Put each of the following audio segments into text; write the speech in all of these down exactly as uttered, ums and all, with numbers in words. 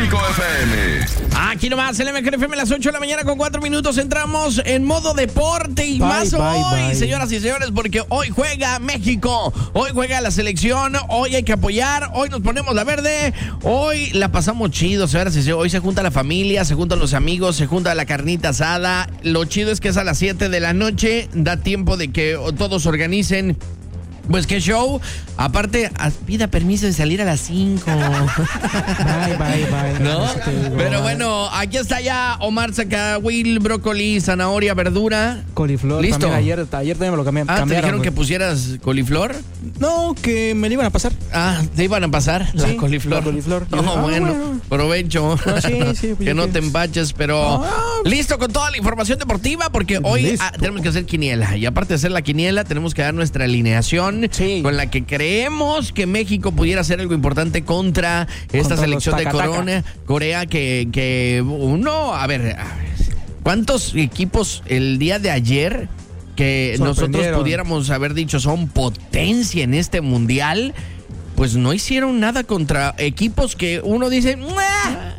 cinco F M. Aquí nomás, el M F M a las ocho de la mañana con cuatro minutos. Entramos en modo deporte y Bye, más bye, hoy, bye. señoras y señores, porque hoy juega México. Hoy juega la selección. Hoy hay que apoyar. Hoy nos ponemos la verde. Hoy la pasamos chido, señoras y señores. Hoy se junta la familia, se juntan los amigos, se junta la carnita asada. Lo chido es que es a las siete de la noche. Da tiempo de que todos organicen. Pues qué show. Aparte, pida permiso de salir a las cinco. Bye, bye, bye. ¿No? Este, Pero bye. bueno, aquí está ya Omar Zacahuil, brócoli, zanahoria, verdura. Coliflor. ¿Listo? También ayer, ayer también me lo cambié. Ah, ¿te cambiaron, dijeron güey. que pusieras coliflor? No, que me lo iban a pasar. Ah, ¿te iban a pasar la Sí, coliflor? la coliflor. No, Ah, bueno, bueno. provecho. Ah, sí, sí, Que no sí. te empaches, pero Ah, listo con toda la información deportiva, porque hoy Listo. ah, tenemos que hacer quiniela. Y aparte de hacer la quiniela, tenemos que dar nuestra alineación Sí. con la que creemos que México pudiera hacer algo importante contra esta Contra selección los de taca-taca. Corona, Corea, que, que uno, a ver, a ver, ¿cuántos equipos el día de ayer que nosotros Sorprendieron. pudiéramos haber dicho son potencia en este mundial? Pues no hicieron nada contra equipos que uno dice, ¡mua!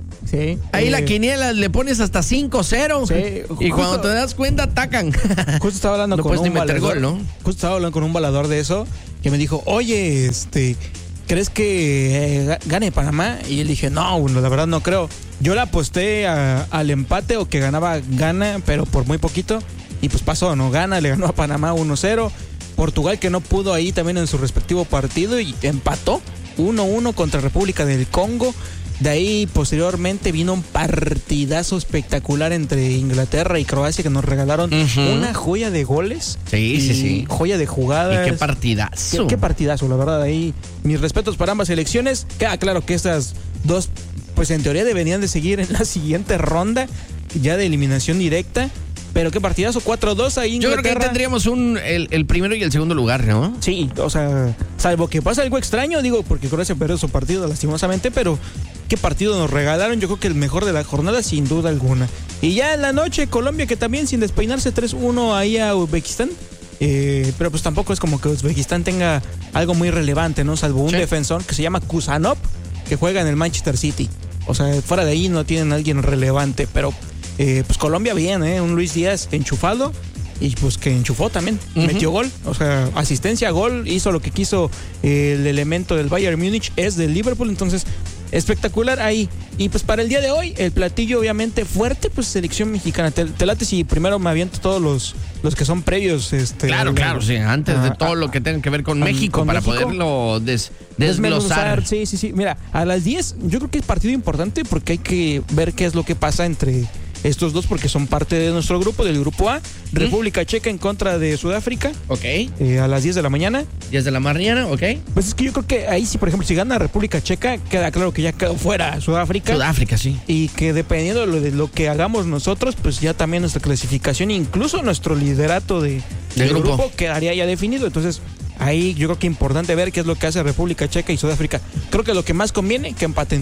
Sí. Ahí eh, la quiniela le pones hasta cinco cero. Sí, Y justo- cuando te das cuenta, atacan. Justo estaba hablando No con puedes un ni meter balador, gol, ¿no? Justo estaba hablando con un balador de eso que me dijo, oye, este, ¿crees que eh, gane Panamá? Y él dije, no, bueno, la verdad no creo. Yo le aposté a- al empate o que ganaba gana, pero por muy poquito. Y pues pasó, no gana, le ganó a Panamá uno cero. Portugal que no pudo ahí también en su respectivo partido y empató uno uno contra República del Congo. De ahí posteriormente vino un partidazo espectacular entre Inglaterra y Croacia que nos regalaron Ujú. una joya de goles. Sí, y sí, sí. Joya de jugadas. Y qué partidazo. Qué, qué partidazo, la verdad. Ahí mis respetos para ambas selecciones. Queda claro que estas dos, pues en teoría deberían de seguir en la siguiente ronda, ya de eliminación directa. Pero qué partidazo, cuatro dos ahí Yo Inglaterra. creo que ahí tendríamos un, el, el primero y el segundo lugar, ¿no? Sí, o sea, salvo que pasa algo extraño, digo, porque Croacia perdió su partido lastimosamente, pero qué partido nos regalaron, yo creo que el mejor de la jornada sin duda alguna. Y ya en la noche Colombia que también sin despeinarse tres uno ahí a Uzbekistán, eh, pero pues tampoco es como que Uzbekistán tenga algo muy relevante, ¿no? Salvo un Sí. defensor que se llama Kusanov, que juega en el Manchester City. O sea, fuera de ahí no tienen a alguien relevante, pero eh, pues Colombia bien, ¿eh? Un Luis Díaz enchufado. Y pues que enchufó también, Ujú. metió gol, o sea, asistencia, gol, hizo lo que quiso el elemento del Bayern Múnich, es del Liverpool, entonces espectacular ahí. Y pues para el día de hoy, el platillo obviamente fuerte, pues selección mexicana. Te, te late si primero me aviento todos los, los que son previos. Este, Claro, al- claro, sí. Antes de Ah, todo ah, lo que tenga que ver con ah, México, con para México. poderlo des- desglosar. Desmenuzar, sí, sí, sí. Mira, a las diez yo creo que es partido importante porque hay que ver qué es lo que pasa entre estos dos porque son parte de nuestro grupo, del grupo A. República Checa en contra de Sudáfrica Ok. eh, a las diez de la mañana. diez de la mañana, ok. Pues es que yo creo que ahí sí, por ejemplo, si gana República Checa, queda claro que ya quedó fuera Sudáfrica. Sudáfrica, sí. Y que dependiendo de lo, de lo que hagamos nosotros, pues ya también nuestra clasificación, incluso nuestro liderato de, del grupo. grupo. quedaría ya definido. Entonces, ahí yo creo que es importante ver qué es lo que hace República Checa y Sudáfrica. Creo que lo que más conviene, que empaten.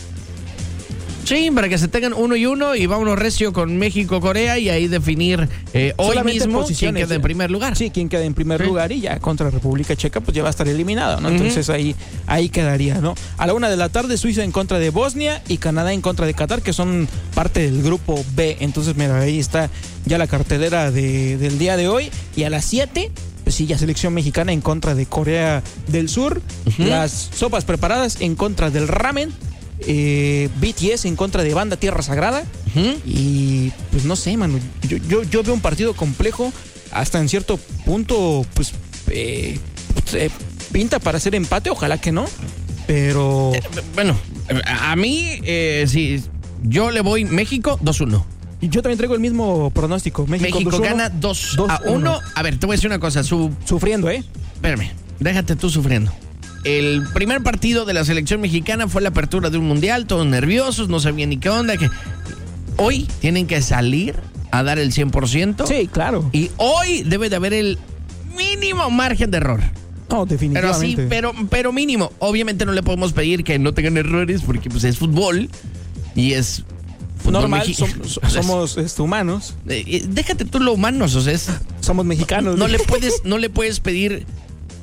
Sí, para que se tengan uno y uno y vámonos recio con México, Corea y ahí definir eh, hoy Solamente mismo quién posiciones, queda en ¿eh? primer lugar. Sí, quien queda en primer Sí. lugar y ya contra República Checa, pues ya va a estar eliminado, ¿no? Ujú. Entonces ahí, ahí quedaría, ¿no? A la una de la tarde, Suiza en contra de Bosnia y Canadá en contra de Qatar, que son parte del grupo B. Entonces, mira, ahí está ya la cartelera de, del día de hoy. Y a las siete, pues sí, ya selección mexicana en contra de Corea del Sur. Ujú. Las sopas preparadas en contra del ramen. Eh, B T S en contra de Banda Tierra Sagrada. Ujú. Y pues no sé, mano. Yo, yo, yo veo un partido complejo. Hasta en cierto punto, pues eh, eh, pinta para hacer empate. Ojalá que no. Pero Eh, Bueno, a a mí, eh, sí, yo le voy México dos uno. yo también traigo el mismo pronóstico. México, México dos uno, gana dos dos a uno. uno. A ver, te voy a decir una cosa. Su, Sufriendo, ¿eh? espérame, déjate tú sufriendo. El primer partido de la selección mexicana fue la apertura de un mundial, todos nerviosos, no sabían ni qué onda. Que hoy tienen que salir a dar el cien por ciento. Sí, claro. Y hoy debe de haber el mínimo margen de error. No, Pero así, definitivamente. pero, pero mínimo. Obviamente no le podemos pedir que no tengan errores porque pues es fútbol y es fútbol Normal, mexi- som- so- somos este, humanos. Eh, eh, déjate tú lo humanos, o sea, es- Somos mexicanos. no le puedes, no le puedes pedir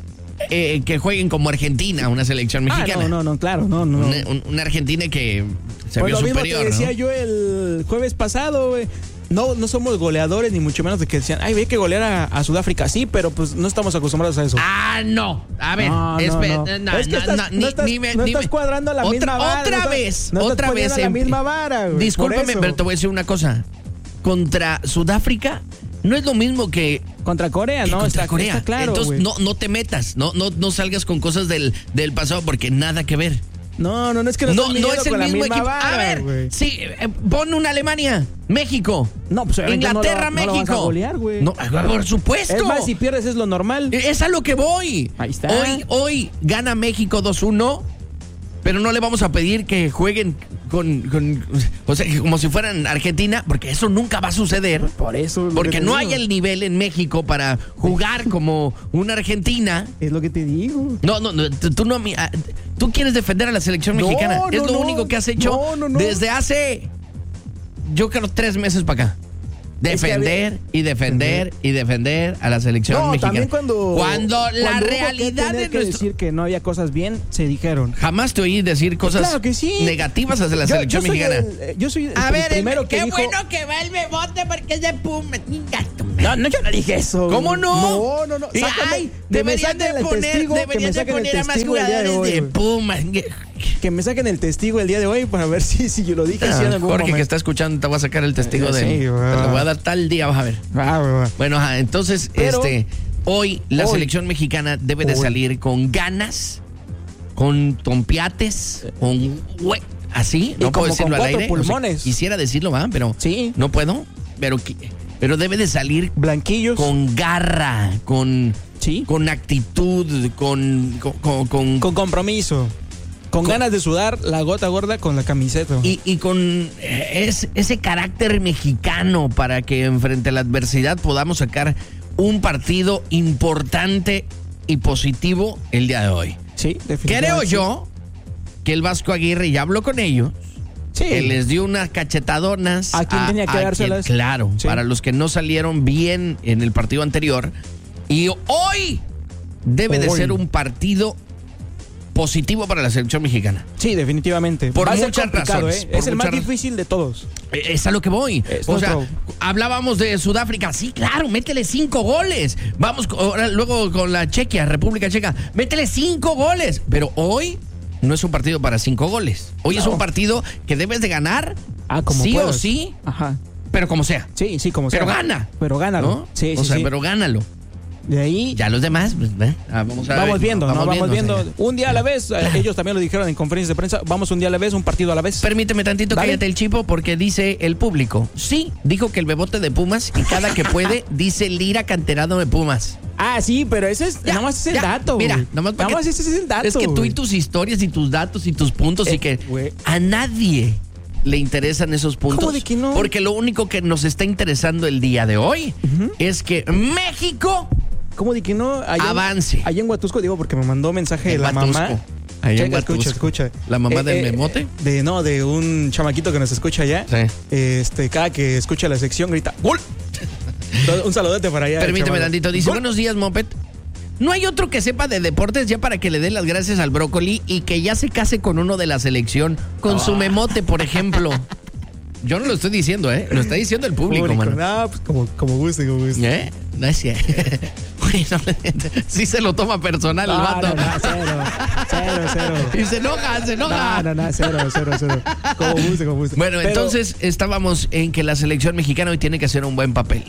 eh, que jueguen como Argentina, una selección mexicana. Ah, no, no, no, claro, no, no. Una, un- una Argentina que se Pues vio lo mismo superior, que decía ¿no? yo el jueves pasado, güey. No, no somos goleadores, ni mucho menos de que decían, ay, ve que golear a, a Sudáfrica. Sí, pero pues no estamos acostumbrados a eso. Ah, no. A ver, No, no, espera, no. no, Es que no, estás- no, no ni- estás- ni me- no ni estás me- cuadrando la otra, misma vara, Otra no estás- vez, no estás otra vez. poniendo la em- misma vara, güey, Discúlpame, por eso. pero te voy a decir una cosa. Contra Sudáfrica no es lo mismo que Contra Corea, que ¿no? contra está, Corea. está claro, Entonces güey. no, no te metas, no, no, no salgas con cosas del, del pasado porque nada que ver. No, no, no es que no, No, estás no midiendo es el con la mismo misma equipo. vara, A ver, güey. sí, eh, pon una Alemania, México, No, pues obviamente Inglaterra, no lo- no lo México. vas a golear, güey. No, por supuesto. Es más, si pierdes es lo normal. Es a lo que voy. Ahí está. Hoy, hoy gana México dos uno, pero no le vamos a pedir que jueguen con, con- o sea, como si fueran Argentina, porque eso nunca va a suceder. Por eso. es lo Porque que te no digo. hay el nivel en México para jugar como una Argentina. Es lo que te digo. No, no, no, tú, tú no, mi- ah, tú quieres defender a la selección No, mexicana. es no, lo no. único que has hecho No, no, no. desde hace, yo creo, tres meses para acá. Es que Defender había- y defender y defender a la selección No, mexicana. también cuando. Cuando la cuando hubo que realidad tener de que nuestro... decir que no había cosas bien, se dijeron. Jamás te oí decir cosas Claro que sí. negativas hacia la Yo- selección yo soy mexicana. el- eh, yo soy el, A el ver, primero el- que qué dijo. bueno que va el Bebote porque es de Pumas. No, no, yo no dije eso. ¿Cómo no? No, no, no. Y, Sácame- ay, que me deberían saquen de el poner, testigo, que me deberían de saquen el poner a más testigo el día de jugadores hoy, de güey. Pumas. Que me saquen el testigo el día de hoy para ver si, si yo lo dije Ah, así en algún Jorge momento. que está escuchando te va a sacar el testigo Eh, de sí, él. Te va. lo voy a dar tal día, vas a ver. Ah, güey, güey. Bueno, ajá, entonces, Pero- este, hoy la Hoy. selección mexicana debe de Hoy. salir con ganas, con tompiates, con hue- así, Y no puedo como decirlo con al cuatro aire. O sea, pulmones. quisiera decirlo, va, pero Sí. no puedo. Pero, qui- pero debe de salir Blanquillos. con garra, con, Sí. con actitud, con, con, con- con- Con compromiso. Con, Con- ganas de sudar la gota gorda con la camiseta. y, y con eh, es- ese carácter mexicano para que enfrente a la adversidad podamos sacar un partido importante y positivo el día de hoy. Sí, definitivamente. Creo yo que el Vasco Aguirre ya habló con ellos, Sí. que les dio unas cachetadonas. ¿A quién tenía que a dárselas? quien- claro, Sí. para los que no salieron bien en el partido anterior. Y hoy debe de Hoy. ser un partido positivo para la selección mexicana. Sí, definitivamente. Por Va a ser muchas complicado, razones, ¿eh? por Es el más muchas- difícil de todos. Eh, Es a lo que voy. Es o sea, nuestro- hablábamos de Sudáfrica. Sí, claro, métele cinco goles. Vamos co- ahora, luego con la Chequia, República Checa. Métele cinco goles. Pero hoy no es un partido para cinco goles. Hoy es No. un partido que debes de ganar. Ah, como sí o puedas. sí, Ajá. pero como sea. Sí, sí, como Pero sea. gana. Pero gánalo. ¿No? Sí, o sí, sea, sí. pero gánalo. De ahí Ya los demás, pues, ¿eh? Ah, vamos a vamos ver. viendo, ¿no? Vamos, viendo. o sea, Un día a la vez. Eh, Ellos también lo dijeron en conferencias de prensa. Vamos un día a la vez, un partido a la vez. Permíteme tantito, Dale. cállate el chipo, porque dice el público. Sí, dijo que el Bebote de Pumas y cada que puede dice Lira canterano de Pumas. Ah, sí, pero ese es. Ya, nada más ese es ya, el dato. Mira, güey. nada más, para Nada que- más ese es el dato. Es que tú y güey. tus historias y tus datos y tus puntos Eh, y que güey. a nadie le interesan esos puntos. ¿Cómo de que no? Porque lo único que nos está interesando el día de hoy Ujú. es que México ¿Cómo de que no? Allá en- avance. Allá en Huatusco, digo, porque me mandó mensaje de En la Huatusco. mamá. Allá en Checa, Huatusco. escucha, escucha. ¿La mamá del Memote? De, no, de un chamaquito que nos escucha allá. Sí. Este, cada que escucha la sección grita ¡Gol! Entonces, un saludote para allá. Permíteme chaval. tantito. Dice, ¡Gol! buenos días, Moped. No hay otro que sepa de deportes ya para que le dé las gracias al brócoli y que ya se case con uno de la selección, con Ah. su memote, por ejemplo. Yo no lo estoy diciendo, ¿eh? Lo está diciendo el público, Público. mano. No, pues como, como guste, como guste. ¿Eh? No es cierto. Güey, no le- sí se lo toma personal el No, vato. no, no, cero, cero, cero. Y se enoja, se enoja. No, no, no, cero, cero, cero. Como guste, como guste. Bueno, Pero, entonces estábamos en que la selección mexicana hoy tiene que hacer un buen papel.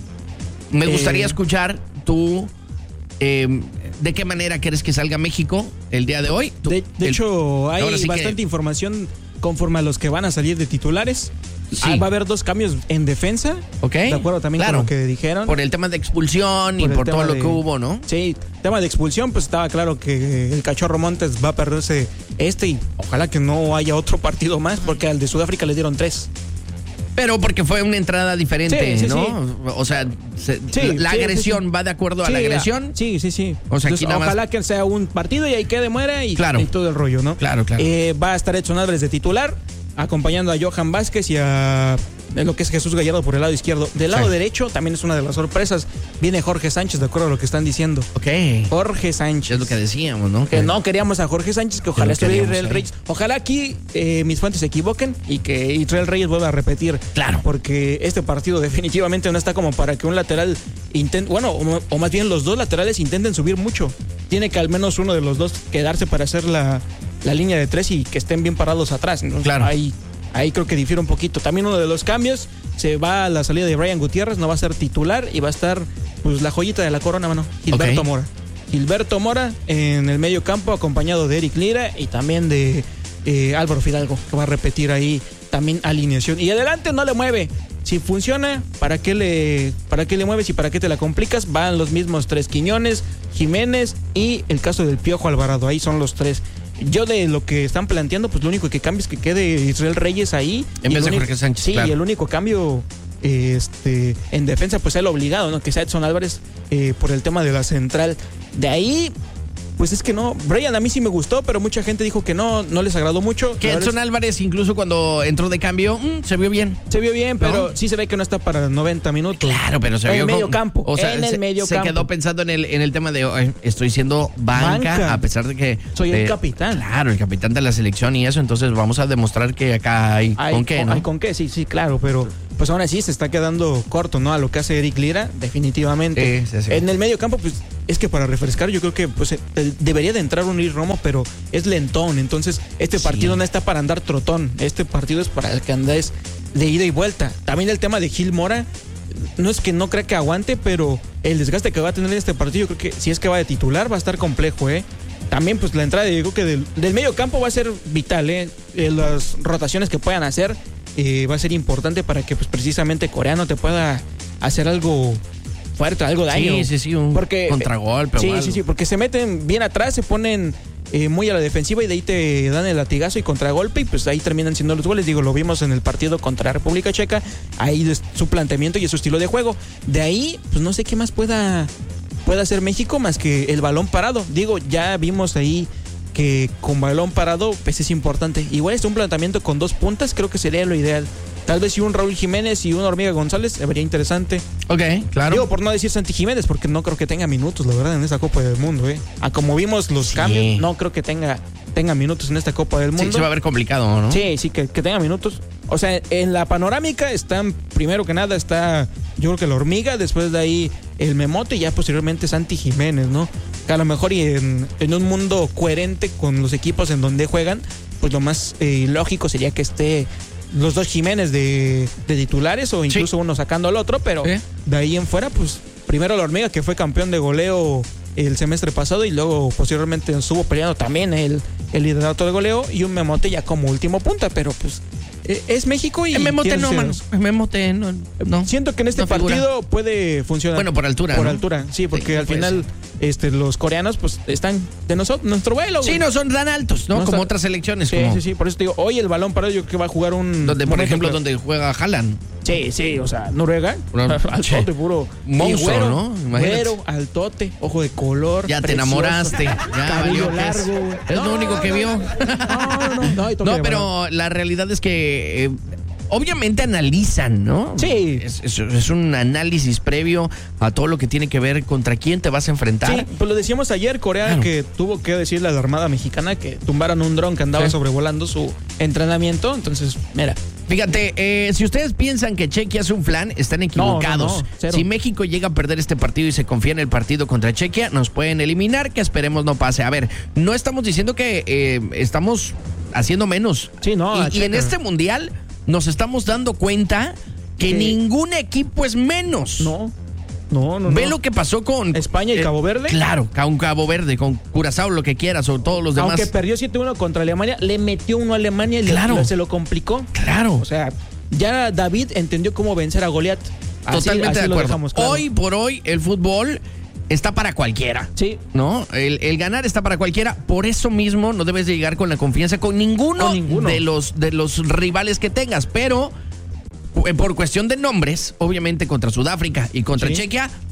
Me Eh. gustaría escuchar tú, eh, ¿de qué manera quieres que salga México el día de hoy? Tú- De, de el- hecho, hay ahora sí que- bastante información conforme a los que van a salir de titulares. Sí. Ah, va a haber dos cambios en defensa. ¿Ok? De acuerdo también Claro. con lo que dijeron. Por el tema de expulsión y Por el por tema todo lo de- que hubo, ¿no? Sí, tema de expulsión, pues estaba claro que el Cachorro Montes va a perderse este y ojalá que no haya otro partido más porque al de Sudáfrica le dieron tres. Pero porque fue una entrada diferente, Sí, sí, ¿no? sí. O sea, se- Sí, la sí, agresión sí, sí. va de acuerdo a Sí, la agresión. Sí, sí, sí. O sea, aquí Entonces, nada más- ojalá que sea un partido y ahí quede muera y, Claro. y todo el rollo, ¿no? Claro, claro. Eh, va a estar Edson Álvarez de titular. acompañando a Johan Vázquez y a lo que es Jesús Gallardo por el lado izquierdo. Del lado sí. derecho también es una de las sorpresas. Viene Jorge Sánchez, de acuerdo a lo que están diciendo. Ok. Jorge Sánchez. Es lo que decíamos, ¿no? Que no queríamos a Jorge Sánchez, que ojalá estuviera Israel ahí. Reyes. Ojalá aquí eh, mis fuentes se equivoquen y que Israel Reyes vuelva a repetir. Claro. Porque este partido definitivamente no está como para que un lateral intente, bueno, o, o más bien los dos laterales intenten subir mucho. Tiene que al menos uno de los dos quedarse para hacer la, la línea de tres y que estén bien parados atrás. Entonces, claro. Ahí, ahí creo que difiere un poquito. También uno de los cambios, se va a la salida de Brian Gutiérrez, no va a ser titular y va a estar pues la joyita de la corona, mano, Gilberto Okay. Mora. Gilberto Mora en el medio campo, acompañado de Eric Lira y también de eh, Álvaro Fidalgo, que va a repetir ahí también alineación. Y adelante no le mueve. Si funciona, ¿para qué le, para qué le mueves y para qué te la complicas? Van los mismos tres: Quiñones, Jiménez y el caso del Piojo Alvarado. Ahí son los tres. Yo de lo que están planteando, pues lo único que cambia es que quede Israel Reyes ahí. En vez de único, Jorge Sánchez. Sí, claro. y el único cambio este, en defensa, pues es el obligado, ¿no? Que sea Edson Álvarez eh, por el tema de la central. De ahí, pues es que no. Brian a mí sí me gustó, pero mucha gente dijo que no, no les agradó mucho. Que Edson Álvarez, incluso cuando entró de cambio, mmm, se vio bien. Se vio bien, pero ¿no? sí se ve que no está para noventa minutos. Claro, pero se en vio el medio con- campo. O sea, en el se, medio se campo. quedó pensando en el, en el tema de "Ay, estoy siendo banca, Banca. a pesar de que Soy el de- capitán. Claro, el capitán de la selección y eso, entonces vamos a demostrar que acá hay, Hay, con qué, ¿no? Hay con qué, sí, sí, claro, pero pues aún así se está quedando corto, ¿no? A lo que hace Eric Lira, definitivamente. Sí, sí, sí. En el medio campo, pues es que para refrescar, yo creo que pues eh, debería de entrar un Luis Romo, pero es lentón. Entonces, este Sí. partido no está para andar trotón. Este partido es para el que andes de ida y vuelta. También el tema de Gil Mora, no es que no crea que aguante, pero el desgaste que va a tener en este partido, yo creo que si es que va de titular, va a estar complejo, ¿eh? También, pues la entrada, yo creo que del, del medio campo va a ser vital, ¿eh? Eh, las rotaciones que puedan hacer eh, va a ser importante para que, pues precisamente, Coreano te pueda hacer algo fuerte, algo daño. Sí, sí, sí, un Porque, contragolpe o Sí, algo. sí, sí, porque se meten bien atrás, se ponen eh, muy a la defensiva y de ahí te dan el latigazo y contragolpe y pues ahí terminan siendo los goles. Digo, lo vimos en el partido contra República Checa, ahí es su planteamiento y es su estilo de juego. De ahí, pues no sé qué más pueda, pueda hacer México más que el balón parado. Digo, ya vimos ahí que con balón parado pues es importante. Igual es un planteamiento con dos puntas, creo que sería lo ideal. Tal vez si un Raúl Jiménez y un Hormiga González, se vería interesante. Ok, claro. Digo, por no decir Santi Jiménez, porque no creo que tenga minutos, la verdad, en esta Copa del Mundo, ¿eh? A como vimos los Sí. cambios, no creo que tenga, tenga minutos en esta Copa del Mundo. Sí, se va a ver complicado, ¿no? Sí, sí, que, que tenga minutos. O sea, en la panorámica están, primero que nada, está yo creo que la Hormiga, después de ahí el Memote y ya posteriormente Santi Jiménez, ¿no? Que a lo mejor y en, en un mundo coherente con los equipos en donde juegan, pues lo más eh, lógico sería que esté los dos Jiménez de, de titulares o incluso Sí. uno sacando al otro, pero Sí. de ahí en fuera, pues primero la Hormiga, que fue campeón de goleo el semestre pasado y luego posteriormente estuvo peleando también el, el liderato de goleo y un Memote ya como último punta, pero pues eh, es México y En Memote tiene no, sus- mano. En Memote no, no. Siento que en este No figura. partido puede funcionar. Bueno, por altura, Por ¿no? altura, sí, porque Sí, al puede final este, los coreanos pues están de nosotros, nuestro vuelo. Sí, güey. no son tan altos, ¿no? No como está- otras selecciones. Sí, como sí, sí, por eso te digo, hoy el balón parado yo creo que va a jugar un... Donde, por momento ejemplo, clave. donde juega Haaland. Sí, sí, o sea, Noruega, Bueno, al che, tote puro. monstruo, Y güero, ¿no? Imagínate. Güero, al tote, ojo de color. Ya te precioso, enamoraste. Ya cabello valió queso. largo. güey. Es lo único que vio. No, no, no. No, y toque No, de balón. pero la realidad es que eh, obviamente analizan, ¿no? Sí. Es, es- es un análisis previo a todo lo que tiene que ver contra quién te vas a enfrentar. Sí, pues lo decíamos ayer, Corea, Claro. que tuvo que decirle a la Armada Mexicana que tumbaran un dron que andaba Sí. sobrevolando su entrenamiento. Entonces, mira, Fíjate, eh, si ustedes piensan que Chequia es un flan, están equivocados. No, no, no, cero. Si México llega a perder este partido y se confía en el partido contra Chequia, nos pueden eliminar, que esperemos no pase. A ver, no estamos diciendo que eh, estamos haciendo menos. Sí, no, Y- a y, Checa. en este mundial nos estamos dando cuenta que Sí. ningún equipo es menos. no, no, no. Ve no. lo que pasó con España y eh, Cabo Verde. Claro, con Cabo Verde, con Curazao, lo que quieras, o todos los demás. Aunque perdió siete uno contra Alemania, le metió uno a Alemania y le- Claro. le- se lo complicó. Claro. O sea, ya David entendió cómo vencer a Goliat. Así- Totalmente así de lo acuerdo. dejamos claro. Hoy por hoy el fútbol está para cualquiera. Sí. ¿No? El, el ganar está para cualquiera. Por eso mismo no debes de llegar con la confianza con ninguno, Con ninguno. de los de los rivales que tengas. Pero eh, por cuestión de nombres, obviamente contra Sudáfrica y contra Sí. Chequia,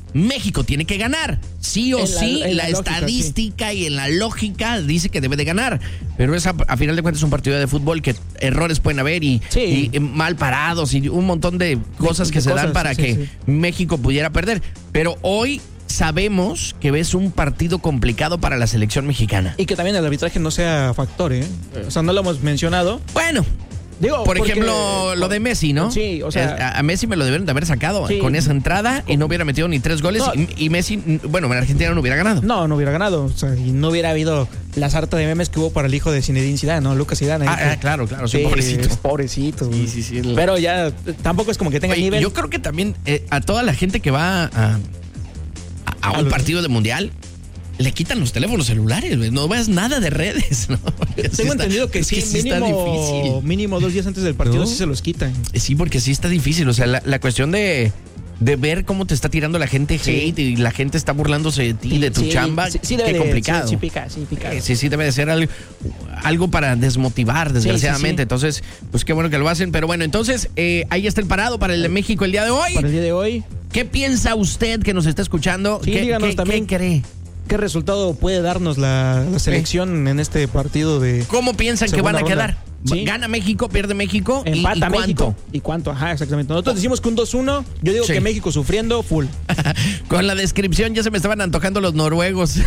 México tiene que ganar. Sí o En la- sí, en la, la lógica, estadística y en la lógica dice que debe de ganar. Pero es a, a final de cuentas un partido de fútbol que errores pueden haber y, Sí. y, y mal parados y un montón de cosas de que se cosas, dan para sí, que sí. México pudiera perder. Pero hoy sabemos que es un partido complicado para la selección mexicana. Y que también el arbitraje no sea factor, ¿eh? O sea, no lo hemos mencionado. Bueno, Digo, por porque- ejemplo, lo de Messi, ¿no? Sí, o sea- a, a Messi me lo debieron de haber sacado Sí. con esa entrada y no hubiera metido ni tres goles No. y, y Messi, bueno, en Argentina no hubiera ganado. No, no hubiera ganado. O sea, y no hubiera habido la sarta de memes que hubo para el hijo de Zinedine Zidane, ¿no? Lucas Zidane. ahí Ah, que- ah, claro, claro, sí, pobrecito. Pobrecito. Sí, sí, sí. Pero ya eh, tampoco es como que tenga Oye, nivel. yo creo que también eh, a toda la gente que va a, a, a A un los- partido de mundial le quitan los teléfonos celulares, güey. No veas nada de redes, ¿no? Porque sí Tengo está- entendido que es sí, sí está mínimo, difícil. mínimo dos días antes del partido ¿No? sí se los quitan. Sí, porque sí está difícil. O sea, la, la cuestión de, de ver cómo te está tirando la gente Sí. hate y la gente está burlándose de ti, de tu Sí, chamba. sí, sí debe qué de- complicado. Sí, sí pica, sí pica. Eh, Sí, sí, debe de ser algo, algo para desmotivar, desgraciadamente. Sí, sí, sí. Entonces, pues qué bueno que lo hacen. Pero bueno, entonces, eh, ahí está el parado para el de México el día de hoy. Para el día de hoy, ¿Qué piensa usted que nos está escuchando? Sí, ¿Qué, díganos qué- también. qué cree? ¿qué resultado puede darnos la, la selección en este partido de ¿Cómo piensan que segunda van a ronda? quedar? Sí. ¿Gana México, pierde México? ¿Y- empata y cuánto? México? ¿Y cuánto? Ajá, exactamente. Nosotros decimos que un dos uno, yo digo Sí. que México sufriendo full. Con la descripción ya se me estaban antojando los noruegos.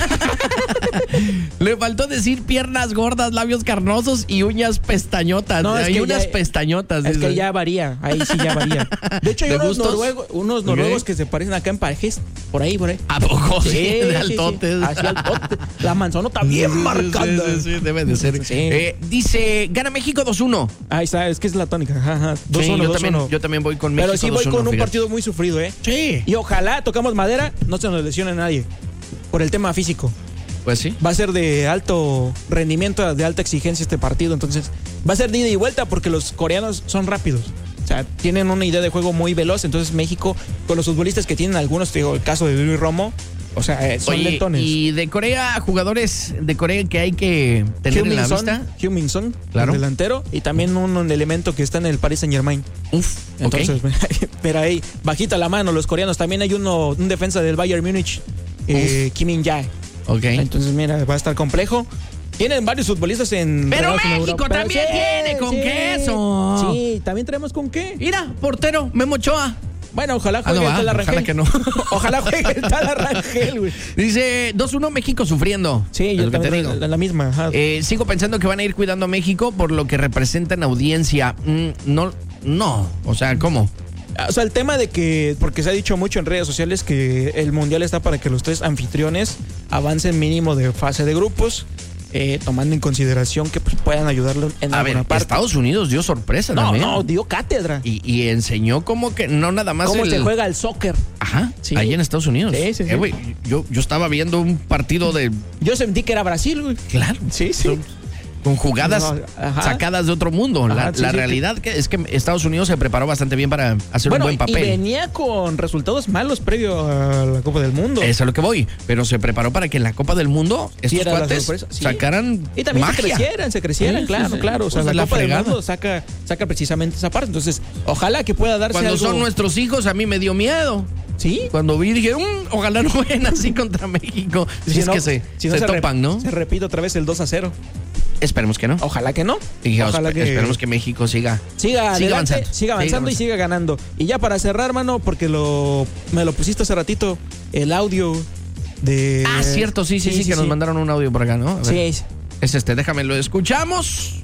Le faltó decir piernas gordas, labios carnosos y uñas pestañotas. No, es Hay que unas ya- pestañotas. Es dice. que ya varía, ahí sí ya varía. De hecho, hay ¿De unos gustos? noruegos, unos noruegos Ok. que se parecen acá en parejes, por ahí, por ahí. ¿A poco? Sí, de sí, altotes. sí. Así altote. La manzanota bien Sí, sí, marcada. sí, sí, sí, debe de ser. Sí. Eh, dice, gana México dos uno. Ahí está, es que es la tónica. Ajá, ajá. dos Sí, uno, yo, dos también, uno. yo también voy con México Pero sí voy dos uno, con un fíjate. partido muy sufrido, ¿eh? Sí. Y ojalá, tocamos madera, no se nos lesione nadie. Por el tema físico. Pues sí. Va a ser de alto rendimiento, de alta exigencia este partido. Entonces, va a ser de ida y vuelta porque los coreanos son rápidos. O sea, tienen una idea de juego muy veloz. Entonces, México, con los futbolistas que tienen algunos, te digo, el caso de Luis Romo, o sea, eh, son Oye, lentones. y de Corea, jugadores de Corea que hay que tener en la Heung-min Son, vista. Heung-min Son, Claro. el delantero, y también un, un elemento que está en el Paris Saint Germain. Uf, Entonces, ok. pero ahí, bajita la mano, los coreanos. También hay uno, un defensa del Bayern Múnich, eh, Kim Min-jae. Ok. Entonces, mira, va a estar complejo. Tienen varios futbolistas en. Pero regados en México Europa. Pero también tiene con queso. Sí, también tenemos con qué. Mira, portero, Memo Ochoa. Bueno, ojalá Ah, juegue no, el ah, Talarrangel. ojalá que no. Ojalá juegue el Talarrangel, güey. Dice dos uno México sufriendo. Sí, Es yo lo que te también digo. la, la misma. Ajá. Eh, sigo pensando que van a ir cuidando a México por lo que representa en audiencia. Mm, no, no. O sea, ¿cómo? O sea, el tema de que, porque se ha dicho mucho en redes sociales que el mundial está para que los tres anfitriones avancen mínimo de fase de grupos, eh, tomando en consideración que pues, puedan ayudarlo en A alguna ver, parte. Estados Unidos dio sorpresa No, también. no, dio cátedra. Y, y enseñó cómo que no nada más ¿Cómo el- se juega el soccer? Ajá, Sí. ahí en Estados Unidos. Sí, sí, sí. Eh, güey, yo, yo estaba viendo un partido de... Yo sentí que era Brasil, güey. Claro. Sí, sí. Con jugadas No, ajá. sacadas de otro mundo. Ajá, la sí, la sí, realidad que es que Estados Unidos se preparó bastante bien para hacer Bueno, un buen y papel. venía con resultados malos previo a la Copa del Mundo. Eso es a lo que voy. Pero se preparó para que en la Copa del Mundo estos Sí, era la cuates sorpresa, sí. sacaran Y también magia. se crecieran, se crecieran, Sí, claro, sí, sí. claro. O sea, Pues de la la Copa fregada. del Mundo saca, saca precisamente esa parte. Entonces, ojalá que pueda darse Cuando algo. son nuestros hijos, a mí me dio miedo. Sí. Cuando vi, dije, "Mm, ojalá no vayan así contra México. Si, es no- que se, si no se re- topan, ¿no? Se repite otra vez el dos a cero. Esperemos que no. Ojalá que no. Y Ojalá espe- Esperemos que México siga. Siga, Siga adelante, avanzando. siga avanzando y Siga siga ganando. Y ya para cerrar, mano, porque lo me lo pusiste hace ratito, el audio de... Ah, cierto, sí, sí, sí, que nos mandaron un audio por acá, ¿no? A ver. Sí, sí. Es este, déjame, lo escuchamos.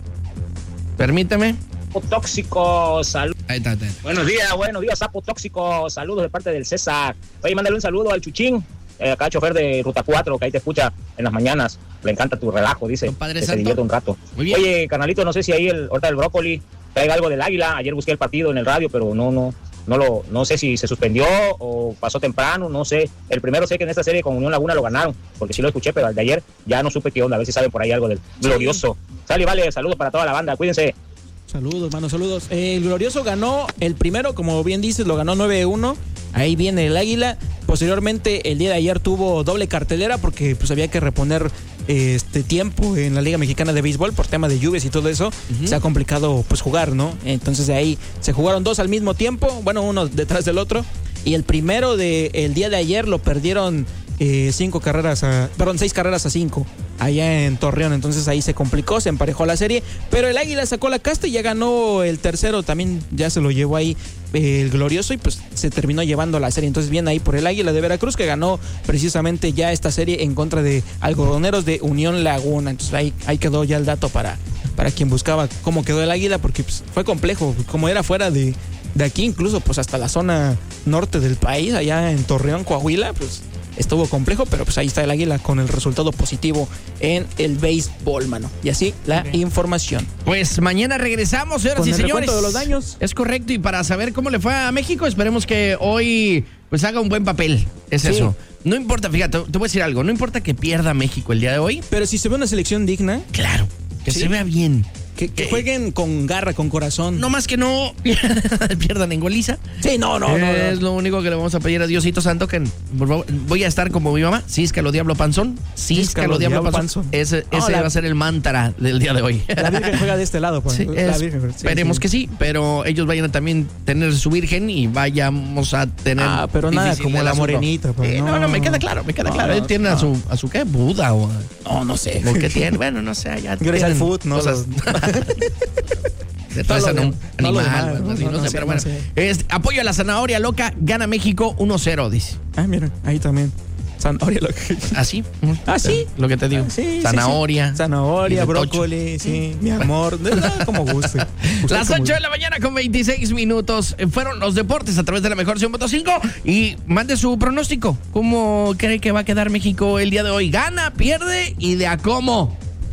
Permíteme. Sapo tóxico, salud. Ahí está, ahí está. Buenos días, buenos días, sapo tóxico. Saludos de parte del César. Oye, mándale un saludo al Chuchín, eh, acá chofer de Ruta cuatro, que ahí te escucha en las mañanas. Le encanta tu relajo, dice. Don Padre que se Santo. divierte un rato. Muy bien. Oye, carnalito, no sé si ahí el, ahorita el brócoli traiga algo del Águila. Ayer busqué el partido en el radio, pero no, no, no lo, no sé si se suspendió o pasó temprano, no sé. El primero sé que en esta serie con Unión Laguna lo ganaron, porque sí lo escuché, pero el de ayer ya no supe qué onda. A ver si saben por ahí algo del glorioso. Sale, vale, saludos para toda la banda, cuídense. Saludos, mano, saludos. Eh, el Glorioso ganó el primero, como bien dices, lo ganó nueve uno. Ahí viene el Águila. Posteriormente, el día de ayer tuvo doble cartelera porque pues había que reponer eh, este tiempo en la Liga Mexicana de Béisbol por tema de lluvias y todo eso. Ujú. Se ha complicado pues jugar, ¿no? Entonces de ahí se jugaron dos al mismo tiempo, bueno, uno detrás del otro. y el primero del de, día de ayer lo perdieron eh, cinco carreras a, perdón, seis carreras a cinco allá en Torreón. Entonces ahí se complicó, se emparejó la serie, pero el Águila sacó la casta y ya ganó el tercero, también ya se lo llevó ahí eh, el glorioso, y pues se terminó llevando la serie. Entonces bien ahí por el Águila de Veracruz, que ganó precisamente ya esta serie en contra de Algodoneros de Unión Laguna. Entonces ahí, ahí quedó ya el dato para, para quien buscaba cómo quedó el Águila, porque pues, fue complejo, como era fuera de, de aquí, incluso pues hasta la zona norte del país, allá en Torreón, Coahuila, pues estuvo complejo, pero pues ahí está el Águila con el resultado positivo en el béisbol, mano. Y así la okay. información. Pues mañana regresamos, señoras con y el señores. recuento de los daños. Es correcto, y para saber cómo le fue a México, esperemos que hoy pues haga un buen papel. Es sí. eso. No importa, fíjate, te voy a decir algo, no importa que pierda México el día de hoy. Pero si se ve una selección digna. Claro, que sí. se vea bien. Que, que jueguen con garra, con corazón. No más que no pierdan en goliza. Sí, no, no, no. Es no. lo único que le vamos a pedir a Diosito Santo, que por favor, voy a estar como mi mamá, císcalo diablo panzón, císcalo diablo panzón. panzón. Ese, no, ese la, va a ser el mantra del día de hoy. La Virgen juega de este lado, pues. Sí, la es, Virgen, sí, esperemos sí. que sí, pero ellos vayan a también tener su Virgen y vayamos a tener. Ah, pero nada como la morenita. Pues, eh, no, no, no, me queda claro, me queda no, claro. Él tiene no. a su, a su ¿qué? Buda o. No, no sé. ¿Por qué tiene? Bueno, no sé, ya. Gracias al food, no. Cosas. De todo ese animal, no, no, así, no, no sé, sé, pero bueno. Sé. Es, apoyo a la zanahoria loca, gana México uno cero, dice. Ah, mira, ahí también. Zanahoria loca. ¿Así? ¿Ah, sí? Lo que te digo. Ah, sí, zanahoria. Sí, sí. Zanahoria, brócoli, tocho. Sí, mi amor. Como guste. Las ocho de la mañana con veintiséis minutos. Fueron los deportes a través de la mejor cien punto cinco. Y mande su pronóstico. ¿Cómo cree que va a quedar México el día de hoy? ¿Gana, pierde y de a cómo?